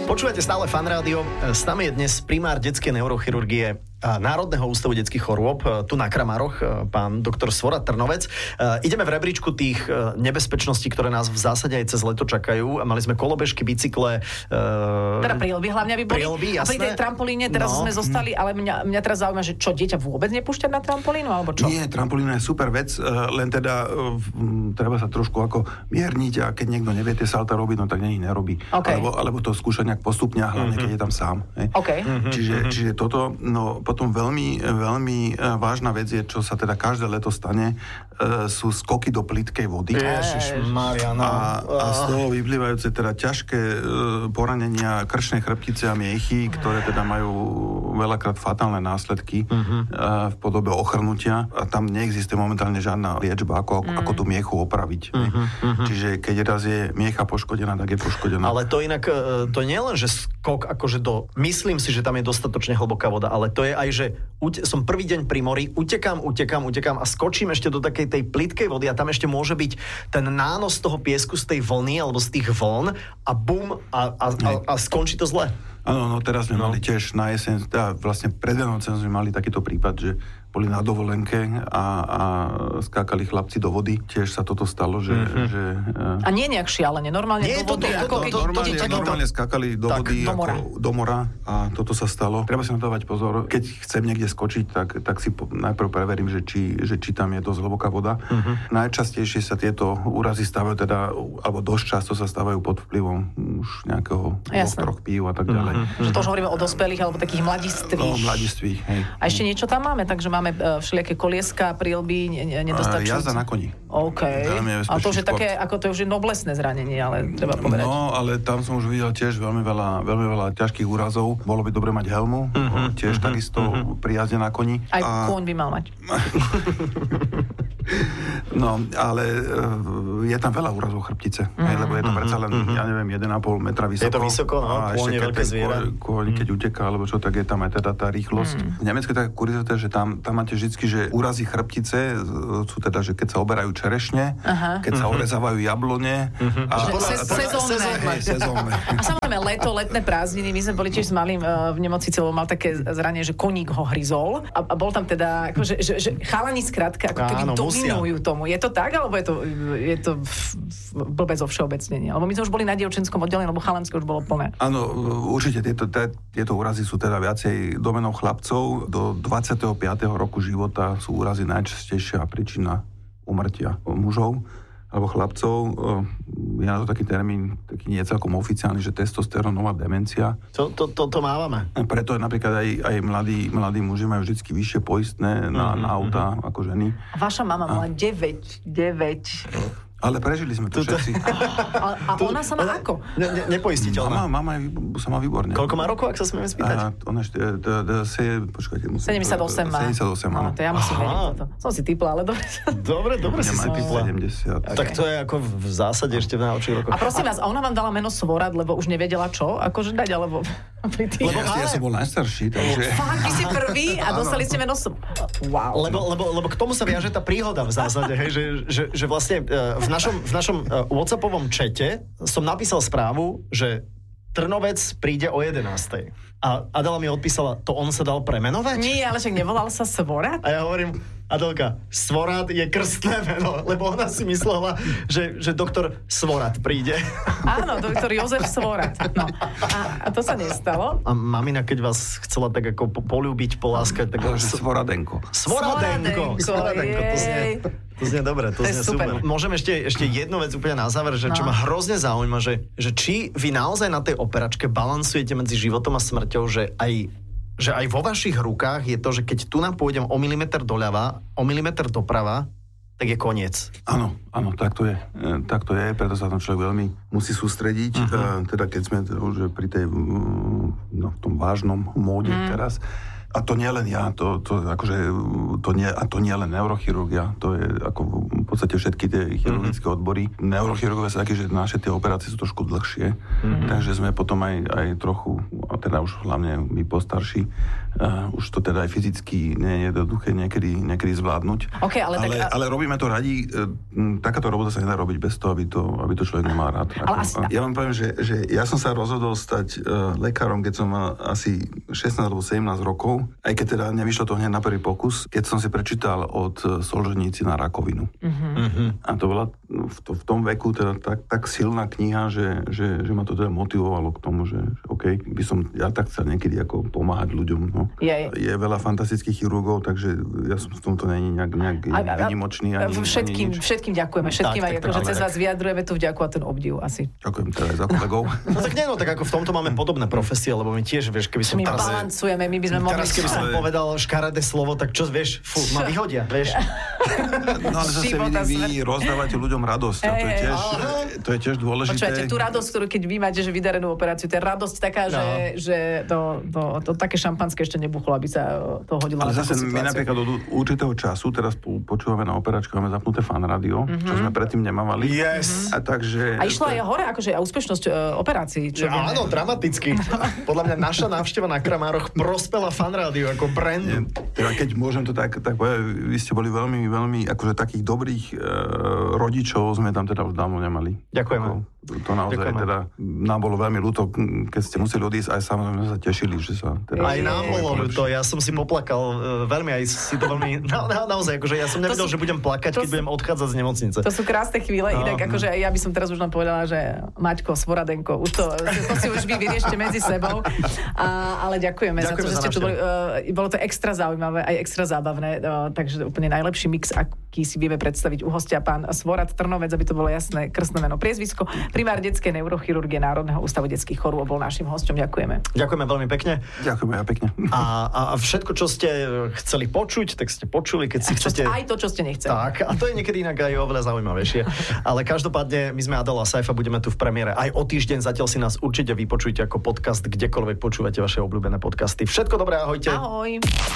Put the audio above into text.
Počúvate stále Fan Rádio. S nami je dnes primár detskej neurochirurgie Národného ústavu detských chorôb tu na Kramaroch, pán doktor Svorat Trnovec. Ideme v rebríčku tých nebezpečností, ktoré nás v zásade aj cez leto čakajú. Mali sme kolobežky, bicykle. Teda príľby hlavne by boli. Príľby, a pri tej trampolíne teraz sme zostali, ale mňa teraz zaujíma, že čo, dieťa vôbec nepúšťať na trampolínu, alebo čo? Nie, trampolína je super vec, len teda treba sa trošku ako mierniť a keď niekto nevie tie salta robiť, no tak nie ich nerobí. Okay. Alebo to skúša nejak postupne a hlavne, keď je tam sám. Okay. Čiže toto, no potom veľmi, veľmi vážna vec je, čo sa teda každé leto stane, sú skoky do plytkej vody. Ježišmaria, no. A z toho vyplývajúce teda ťažké poranenia krčnej chrbtice a miechy, ktoré teda majú veľakrát fatálne následky v podobe ochrnutia a tam neexistuje momentálne žiadna liečba, ako tú miechu opraviť. Čiže keď raz je miecha poškodená, tak je poškodená. Ale to inak, to nie len, že skok akože myslím si, že tam je dostatočne hlboká voda, ale to je aj, že som prvý deň pri mori, utekám a skočím ešte do takej tej plytkej vody a tam ešte môže byť ten nános toho piesku z tej vlny alebo z tých vln a bum a skončí to zle. Áno, no teraz sme mali tiež na jeseň, vlastne pred Vianocem sme mali takýto prípad, že boli na dovolenke a skákali chlapci do vody. Tiež sa toto stalo, že... A nie nejak šialene, normálne do vody, ako keď normálne skákali do vody, do mora a toto sa stalo. Treba si na to dávať pozor. Keď chcem niekde skočiť, tak si najprv preverím, že či tam je dosť hlboká voda. Najčastejšie sa tieto úrazy stávajú teda, alebo dosť často sa stávajú pod vplyvom už nejakého 2-3 pív a tak ďalej. Že to už hovoríme o dospelých alebo takých mladistvých. Mladistvých, hej. A ešte niečo tam máme, takže máme všelijaké kolieska, príľby, nedostačujúce. Jazda na koni. OK. A to už je také, ako to už je noblesné zranenie, ale treba povedať. No, ale tam som už videl tiež veľmi veľa ťažkých úrazov. Bolo by dobre mať helmu, tiež takisto pri jazde na koni. Aj kôň by mal mať. No, ale je tam veľa úrazov chrbtice, lebo je to predsa len, 1,5 metra vysoko. Je to vysoko, no, kôň je veľké zviera. Kôň, keď uteká, alebo čo, tak je tam aj teda tá rýchlosť. V Nemecku je taká kuriozita, že tam máte vždycky, že úrazy chrbtice sú teda, že keď sa oberajú čerešne, keď sa orezávajú jablone. Sezónne. A samozrejme, letné prázdniny, my sme boli tiež s malým v nemocnici, lebo mal také zranenie, že koník ho hryzol a bol tam teda, akože, že chalani skrátka, ako keby dominujú tomu. Je to tak, alebo je to blbec o všeobecnení? Lebo my sme už boli na dievčenskom oddelení, lebo chalanské už bolo plné. Áno, určite tieto úrazy sú teda viacej domenou chlapcov. Do 25. roku života sú úrazy najčastejšia príčina úmrtia mužov alebo chlapcov. Je na to taký termín, taký nie celkom oficiálny, že testosterónová demencia. To mávame. Preto napríklad aj mladí muži majú vždy vyššie poistné na auta ako ženy. A vaša mama mala 9. Ale prežili sme to všetci. A ona sa má ako? Nepoistiteľná. Mama sa má výborne. Koľko má rokov, ak sa smieme spýtať? Ona počkajte, 78 má. 78 má. No, to ja musím vedieť toto. Som si typla, ale dobre. Dobre si typla. 70. Tak to je ako v zásade ešte v najlepších rokoch. A prosím vás, a ona vám dala meno Svorat, lebo už nevedela čo? Akože dať, alebo pri tých... Ja som bol najstarší, takže... Fakt, vy si prvý a dostali ste meno Wow. Lebo k tomu sa viaže tá príhoda v zásade, hej, že vlastne v našom WhatsAppovom čete som napísal správu, že Trnovec príde o 11:00. A Adela mi odpísala, to on sa dal premenovať? Nie, ale však nevolal sa Svorat? A ja hovorím, Adelka, Svorat je krstné meno, lebo ona si myslela, že doktor Svorat príde. Áno, doktor Jozef Svorat. No. A to sa nestalo? A mamina, keď vás chcela tak ako poľúbiť, poláskať, tak... Svoradenko. Svoradenko, to znie dobre, to znie super. Môžem ešte jednu vec úplne na záver, že čo ma hrozne zaujíma, že či vy naozaj na tej operačke balansujete medzi životom a smrťou, že aj vo vašich rukách je to, že keď tu nám pôjdem o milimeter doľava, o milimeter doprava, tak je koniec. Áno, tak to je. Tak to je, preto sa tam človek veľmi musí sústrediť. Teda keď sme už pri tej, v tom vážnom móde teraz. A to nie len ja, to nie len neurochirurgia, to je ako v podstate všetky tie chirurgické odbory. Neurochirurgovia sú takí, že naše tie operácie sú trošku dlhšie, takže sme potom aj trochu, a teda už hlavne my postarší, už to teda aj fyzicky nie je jednoduché niekedy zvládnuť. Okay, ale robíme to radi. Takáto robota sa nedá robiť bez toho, aby to človek nemal rád. Ja vám poviem, že ja som sa rozhodol stať lekárom, keď som mal asi 16 alebo 17 rokov, aj keď teda nevyšlo to hneď na prvý pokus, keď som si prečítal od Solženíci na rakovinu. A to bola v tom veku teda tak silná kniha, že ma to teda motivovalo k tomu, že OK, by som ja tak chcel niekedy ako pomáhať ľuďom. No. Je veľa fantastických chirurgov, takže ja som v tomto není nejak výnimočný. Všetkým ďakujeme. Všetkým aj akože cez vás vyjadrujeme tú vďaku a ten obdiv asi. Ďakujem teda aj za kolegov. No tak nie, tak ako v tomto máme podobné profesie, lebo my tiež, vieš, keby som teraz... My balancujeme, my by sme mohli... Teraz keby som povedal škaredé slovo, tak čo, vieš, ma vyhodia, vieš. No ale zase vy rozdávate ľuďom radosť. To je tiež dôležité. Počúvate, tú radosť, ktorú keď vy máte, že vydarenú operáciu, to je radosť taká, že to také šampanské ešte nebuchlo, aby sa to hodilo na takú situáciu. Ale zase my napríklad od určitého času teraz počúvame na operáčku, máme zapnuté fan rádio, čo sme predtým nemávali. Yes. A išla aj hore, akože a úspešnosť operácií. Áno, dramaticky. Podľa mňa naša návšteva na Kramároch prospela fan rádiu ako brandu. Teda keď môžem to tak povedať, vy ste boli veľmi, veľmi akože takých dobrých rodičov sme tam teda už dávno nemali. Ďakujeme. To naozaj teda nám bolo veľmi ľúto, keď ste museli odísť, aj samozrejme sa tešili, že sa... Teda aj nám bolo ľúto, ja som si poplakal veľmi, aj si to veľmi... naozaj, akože ja som nevedel, že budem plakať, keď budem odchádzať z nemocnice. To sú krásne chvíle, inak akože ja by som teraz už len povedala, že Maťko, Svoradenko, už to si už vy vyriešte medzi sebou, ale ďakujeme za to, že ste tu boli. Bolo to extra zaujímavé, aj extra zábavné, takže úplne najlepší mix, aký si vieme predstaviť, uhostia pán Svorad Trnovec, aby to bolo jasné krstné meno, priezvisko. Primár detskej neurochirurgie Národného ústavu detských chorôb bol našim hosťom. Ďakujeme. Ďakujeme veľmi pekne. Ďakujeme pekne. A všetko, čo ste chceli počuť, tak ste počuli, keď si chcete... Aj to, čo ste nechceli. Tak, a to je niekedy inak aj oveľa zaujímavejšie. Ale každopádne my sme Adela Saifa, budeme tu v premiére aj o týždeň. Zatiaľ si nás určite vypočujte ako podcast, kdekoľvek počúvate vaše obľúbené podcasty. Všetko dobré, ahojte. Ahoj.